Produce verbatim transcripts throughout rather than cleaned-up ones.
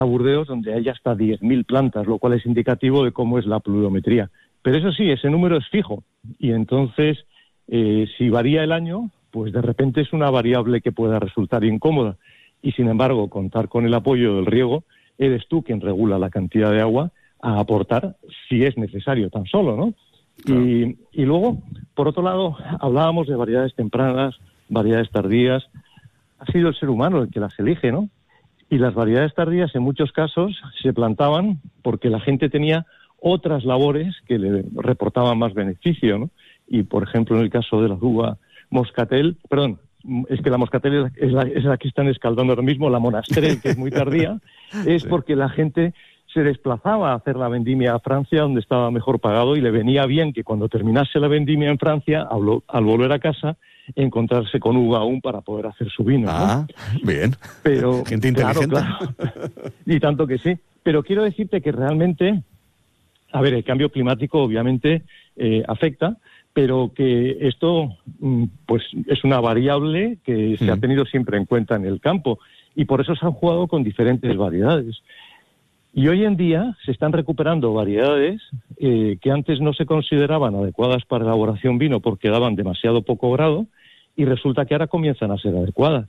Burdeos, donde hay hasta diez mil plantas, lo cual es indicativo de cómo es la pluviometría. Pero eso sí, ese número es fijo, y entonces, eh, si varía el año, pues de repente es una variable que pueda resultar incómoda. Y sin embargo, contar con el apoyo del riego, eres tú quien regula la cantidad de agua a aportar si es necesario tan solo, ¿no? Claro. Y, y luego, por otro lado, hablábamos de variedades tempranas, variedades tardías. Ha sido el ser humano el que las elige, ¿no? Y las variedades tardías en muchos casos se plantaban porque la gente tenía otras labores que le reportaban más beneficio, ¿no? Y, por ejemplo, en el caso de la uva moscatel, perdón, es que la moscatel es la, es la que están escaldando ahora mismo, la monastrell, que es muy tardía, es sí. porque la gente se desplazaba a hacer la vendimia a Francia, donde estaba mejor pagado, y le venía bien que cuando terminase la vendimia en Francia, al, al volver a casa, encontrarse con uva aún para poder hacer su vino. Ah, ¿no? bien. Pero, gente inteligente. Claro, claro. Y tanto que sí. Pero quiero decirte que realmente, a ver, el cambio climático obviamente eh, afecta, pero que esto pues es una variable que se mm. ha tenido siempre en cuenta en el campo, y por eso se han jugado con diferentes variedades. Y hoy en día se están recuperando variedades eh, que antes no se consideraban adecuadas para elaboración vino porque daban demasiado poco grado, y resulta que ahora comienzan a ser adecuadas.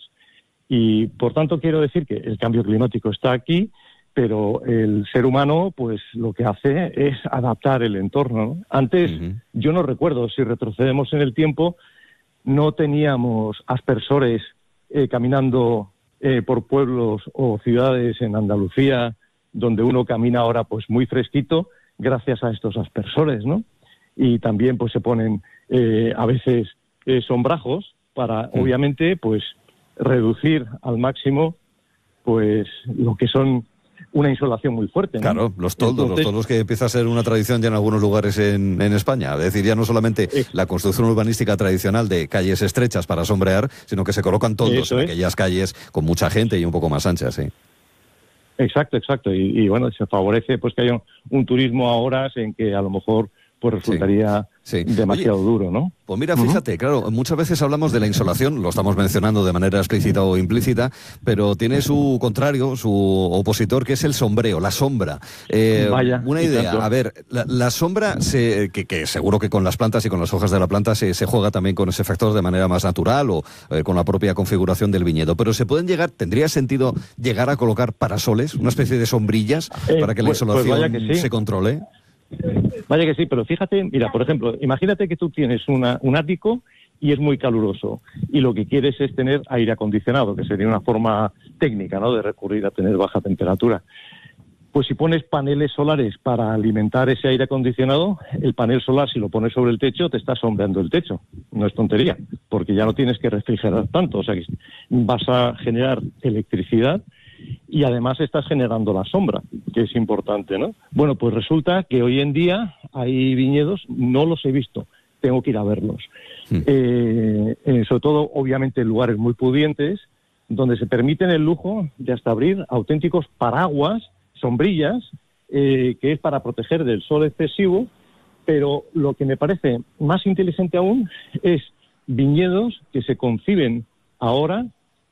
Y por tanto quiero decir que el cambio climático está aquí, pero el ser humano pues lo que hace es adaptar el entorno, ¿no? Antes, uh-huh. yo no recuerdo, si retrocedemos en el tiempo, no teníamos aspersores eh, caminando eh, por pueblos o ciudades en Andalucía, donde uno camina ahora pues muy fresquito gracias a estos aspersores, ¿no? Y también pues se ponen eh, a veces eh, sombrajos para, uh-huh. obviamente, pues reducir al máximo pues lo que son una insolación muy fuerte, ¿no? Claro, los toldos, Entonces, los toldos que empieza a ser una tradición ya en algunos lugares en, en España. Es decir, ya no solamente eh, la construcción urbanística tradicional de calles estrechas para sombrear, sino que se colocan toldos en es. aquellas calles con mucha gente y un poco más anchas, sí. Exacto, exacto. Y, y bueno, se favorece pues que haya un, un turismo a horas en que a lo mejor pues resultaría sí, sí. demasiado Oye, duro, ¿no? Pues mira, fíjate, uh-huh. claro, muchas veces hablamos de la insolación, lo estamos mencionando de manera explícita o implícita, pero tiene su contrario, su opositor, que es el sombreo, la sombra. Eh, Vaya, una idea, a ver, la, la sombra, se, que, que seguro que con las plantas y con las hojas de la planta se, se juega también con ese factor de manera más natural o eh, con la propia configuración del viñedo, pero se pueden llegar, ¿tendría sentido llegar a colocar parasoles, una especie de sombrillas eh, para que la pues, insolación pues vaya que sí. se controle? Vaya que sí, pero fíjate, mira, por ejemplo, imagínate que tú tienes una, un ático y es muy caluroso y lo que quieres es tener aire acondicionado, que sería una forma técnica, ¿no?, de recurrir a tener baja temperatura. Pues si pones paneles solares para alimentar ese aire acondicionado, el panel solar, si lo pones sobre el techo, te está sombreando el techo. No es tontería, porque ya no tienes que refrigerar tanto, o sea que vas a generar electricidad y además estás generando la sombra, que es importante, ¿no? Bueno, pues resulta que hoy en día hay viñedos, no los he visto, tengo que ir a verlos. Sí. Eh, eh, sobre todo, obviamente, en lugares muy pudientes, donde se permiten el lujo de hasta abrir auténticos paraguas, sombrillas, eh, que es para proteger del sol excesivo, pero lo que me parece más inteligente aún es viñedos que se conciben ahora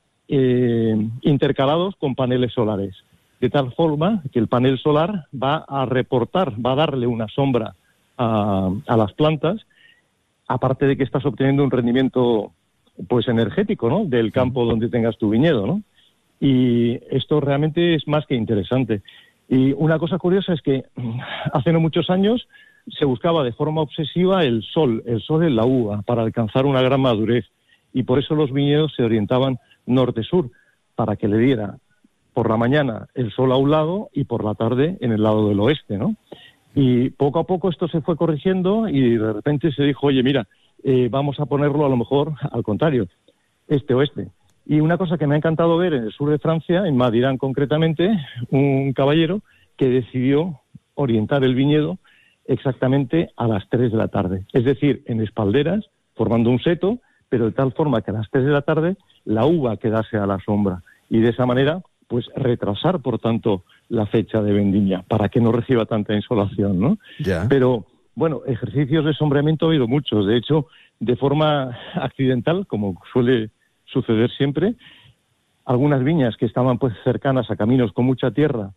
Eh, intercalados con paneles solares, de tal forma que el panel solar va a reportar, va a darle una sombra a, a las plantas, aparte de que estás obteniendo un rendimiento pues energético, ¿no?, del campo donde tengas tu viñedo, ¿no? Y esto realmente es más que interesante. Y una cosa curiosa es que hace no muchos años se buscaba de forma obsesiva el sol, el sol en la uva, para alcanzar una gran madurez, y por eso los viñedos se orientaban norte-sur, para que le diera por la mañana el sol a un lado y por la tarde en el lado del oeste, ¿no? Y poco a poco esto se fue corrigiendo y de repente se dijo, oye, mira, eh, vamos a ponerlo a lo mejor al contrario, este-oeste. Y una cosa que me ha encantado ver en el sur de Francia, en Madirán concretamente, un caballero que decidió orientar el viñedo exactamente a las tres de la tarde, es decir, en espalderas, formando un seto, pero de tal forma que a las tres de la tarde la uva quedase a la sombra y de esa manera pues retrasar por tanto la fecha de vendimia para que no reciba tanta insolación, ¿no? Ya. Pero bueno, ejercicios de sombreamiento ha habido muchos, de hecho de forma accidental, como suele suceder siempre, algunas viñas que estaban pues cercanas a caminos con mucha tierra